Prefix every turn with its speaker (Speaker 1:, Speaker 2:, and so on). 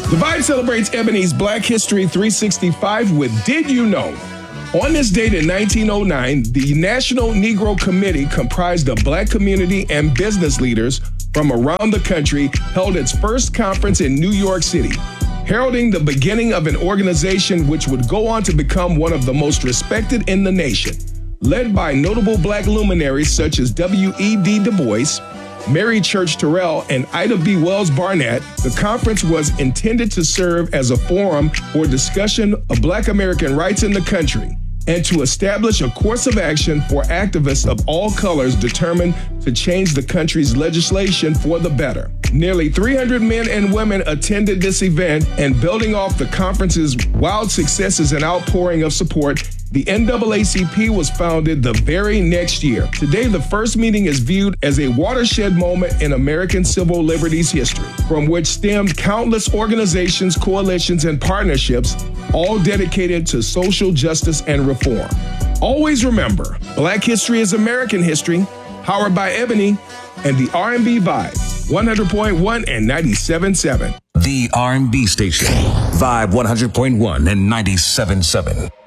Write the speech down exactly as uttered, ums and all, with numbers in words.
Speaker 1: The Vibe celebrates Ebony's Black History three sixty-five with Did You Know? On this date in nineteen oh nine, the National Negro Committee, comprised of Black community and business leaders from around the country, held its first conference in New York City, heralding the beginning of an organization which would go on to become one of the most respected in the nation. Led by notable Black luminaries such as W E B Du Bois, Mary Church Terrell, and Ida B. Wells Barnett, the conference was intended to serve as a forum for discussion of Black American rights in the country and to establish a course of action for activists of all colors determined to change the country's legislation for the better. Nearly three hundred men and women attended this event, and building off the conference's wild successes and outpouring of support, the N double A C P was founded the very next year. Today, the first meeting is viewed as a watershed moment in American civil liberties history, from which stemmed countless organizations, coalitions, and partnerships, all dedicated to social justice and reform. Always remember, Black history is American history, powered by Ebony and the R and B Vibe, one hundred point one and ninety-seven point seven.
Speaker 2: The R and B station, Vibe one hundred point one and ninety-seven point seven.